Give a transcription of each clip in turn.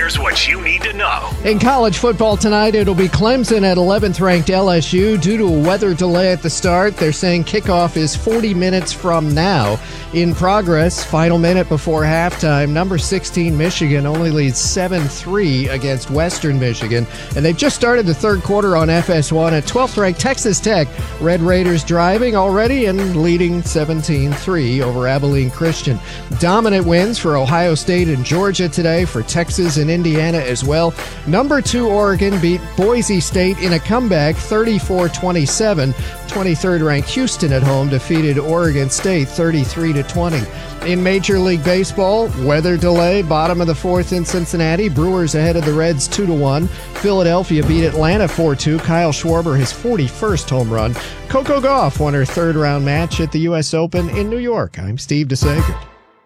Here's what you need to know. In college football tonight, it'll be Clemson at 11th-ranked LSU. Due to a weather delay at the start, they're saying kickoff is 40 minutes from now. In progress, final minute before halftime, number 16 Michigan only leads 7-3 against Western Michigan. And they've just started the third quarter on FS1 at 12th-ranked Texas Tech. Red Raiders driving already and leading 17-3 over Abilene Christian. Dominant wins for Ohio State and Georgia today, for Texas and Indiana as well. Number 2 Oregon beat Boise State in a comeback 34-27. 23rd-ranked Houston at home defeated Oregon State 33-20. In Major League Baseball, weather delay, bottom of the fourth in Cincinnati. Brewers ahead of the Reds 2-1. Philadelphia beat Atlanta 4-2. Kyle Schwarber his 41st home run. Coco Gauff won her third-round match at the U.S. Open in New York. I'm Steve DeSager.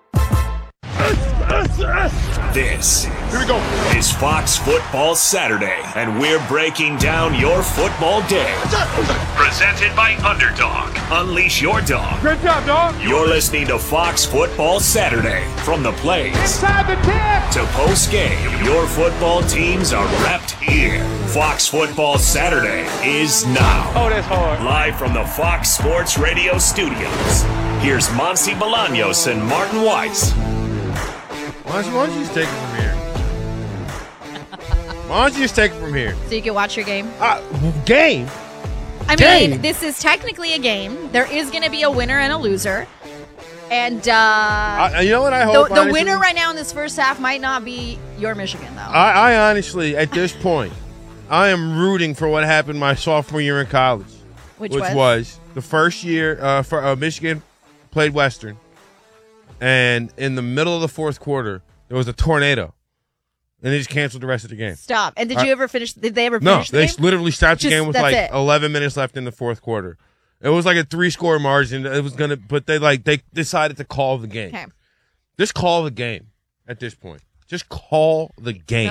This is Fox Football Saturday, and we're breaking down your football day. Presented by Underdog. Unleash your dog. Great job, dog. You're listening to Fox Football Saturday. From the plays Inside the 10 to post-game, your football teams are wrapped here. Fox Football Saturday is now. Oh, that's hard. Live from the Fox Sports Radio studios. Here's Monty Bolaños and Martin Weiss. Why don't you just take it from here? Why don't you just take it from here? So you can watch your game? Game? I mean, Game. this is technically a game. There is going to be a winner and a loser. And you know what I hope? the winner right now in this first half might not be your Michigan, though. I honestly, at this point, I am rooting for what happened my sophomore year in college. Which was the first year for Michigan played Western. And in the middle of the fourth quarter, there was a tornado. And they just canceled the rest of the game. Stop. And did they ever finish the game? No, they literally stopped the game with like it. 11 minutes left in the fourth quarter. It was like a 3-score margin. It was but they decided to call the game. Okay. Just call the game at this point. Just call the game.